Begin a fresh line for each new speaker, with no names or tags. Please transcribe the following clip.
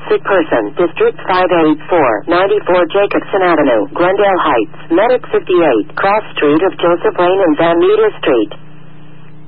sick person, District 584, 94 Jacobson Avenue, Glendale Heights, Medic 58, Cross Street of Joseph Lane and Van Meter Street.